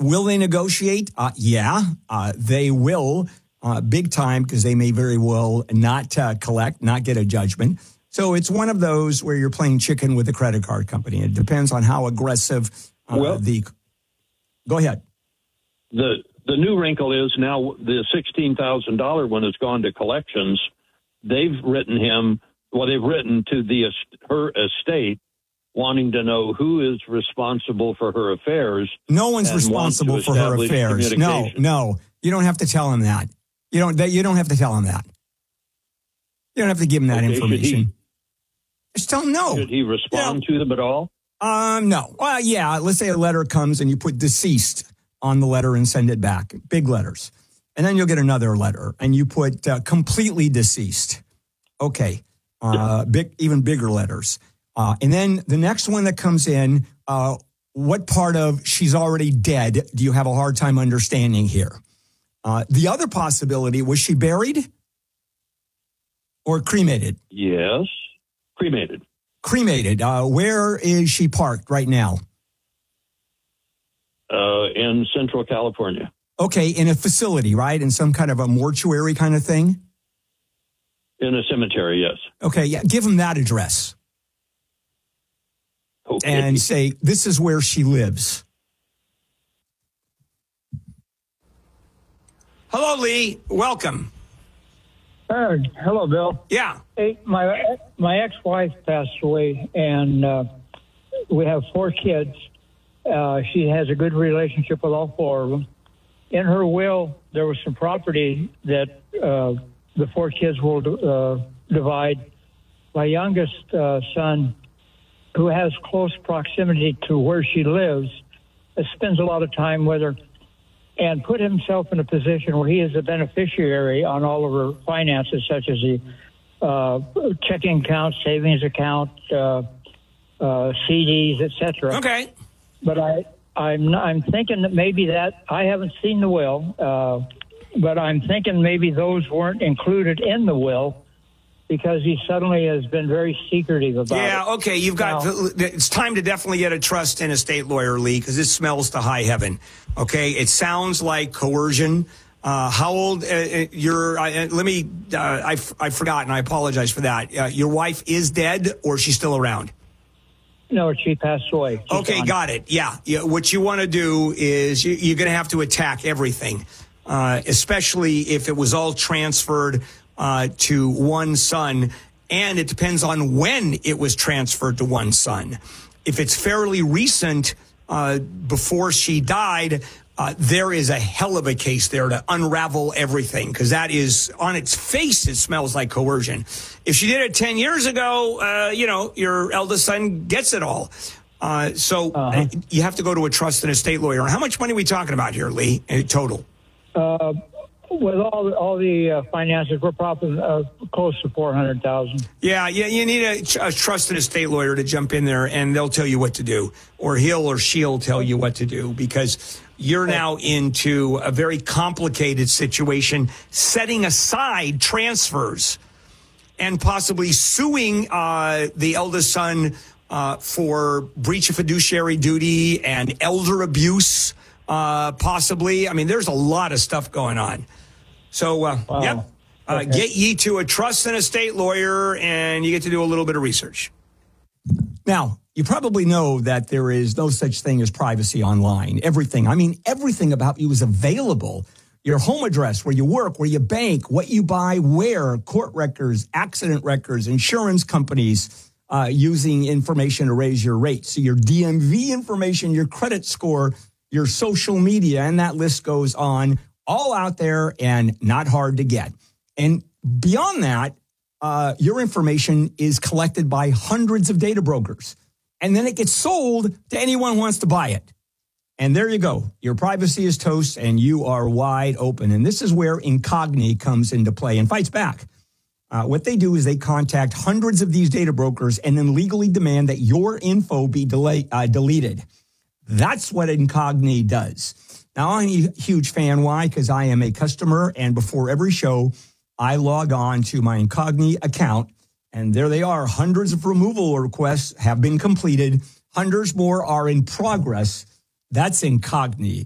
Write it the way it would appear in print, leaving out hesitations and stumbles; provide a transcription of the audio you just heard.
Will they negotiate? Yeah, they will big time because they may very well not collect, not get a judgment. So it's one of those where you're playing chicken with the credit card company. It depends on how aggressive Go ahead. The new wrinkle is now the $16,000 one has gone to collections. They've written to her estate wanting to know who is responsible for her affairs. No one's responsible for her affairs. No. You don't have to tell him that. You don't have to tell him that. You don't have to give him that information. Just tell him no. Should he respond to them at all? No. Well, yeah. Let's say a letter comes and you put deceased on the letter and send it back. Big letters. And then you'll get another letter and you put completely deceased. Okay. Even bigger letters. And then the next one that comes in, what part of she's already dead do you have a hard time understanding here? The other possibility, was she buried or cremated? Yes, cremated. Cremated. Where is she parked right now? In Central California. Okay, in a facility, right? In some kind of a mortuary kind of thing? In a cemetery, yes. Okay, yeah. Give him that address. Okay. And say, this is where she lives. Hello, Lee. Welcome. Hello, Bill. Yeah. Hey, my ex-wife passed away, and we have 4 kids. She has a good relationship with all 4 of them. In her will, there was some property that the 4 kids will divide. My youngest son, who has close proximity to where she lives, spends a lot of time with her and put himself in a position where he is a beneficiary on all of her finances, such as the checking account, savings account, CDs, etc. Okay. But I'm thinking that maybe that, I haven't seen the will, but I'm thinking maybe those weren't included in the will because he suddenly has been very secretive about it. Yeah, okay, it's time to definitely get a trust and estate lawyer, Lee, because this smells to high heaven. Okay, it sounds like coercion. How old I forgot, and I apologize for that. Your wife is dead, or she's still around? No, she passed away. Okay, got it. Yeah. What you want to do is you're going to have to attack everything, especially if it was all transferred to one son, and it depends on when it was transferred to one son. If it's fairly recent, before she died, there is a hell of a case there to unravel everything, because that is, on its face, it smells like coercion. If she did it 10 years ago, your eldest son gets it all. So you have to go to a trust and estate lawyer. How much money are we talking about here, Lee, total? With all the finances, we're probably close to $400,000. Yeah, you need a trust and estate lawyer to jump in there, and they'll tell you what to do, or he'll or she'll tell you what to do, because you're now into a very complicated situation, setting aside transfers and possibly suing the eldest son for breach of fiduciary duty and elder abuse, possibly. I mean, there's a lot of stuff going on. So, wow. Okay. Get ye to a trust and estate lawyer, and you get to do a little bit of research. Now, you probably know that there is no such thing as privacy online. Everything about you is available. Your home address, where you work, where you bank, what you buy, where, court records, accident records, insurance companies using information to raise your rates. So your DMV information, your credit score, your social media, and that list goes on, all out there and not hard to get. And beyond that, your information is collected by hundreds of data brokers, and then it gets sold to anyone who wants to buy it. And there you go. Your privacy is toast, and you are wide open. And this is where Incogni comes into play and fights back. What they do is they contact hundreds of these data brokers and then legally demand that your info be deleted. That's what Incogni does. Now, I'm a huge fan. Why? Because I am a customer, and before every show, I log on to my Incogni account, and there they are. Hundreds of removal requests have been completed. Hundreds more are in progress. That's Incogni.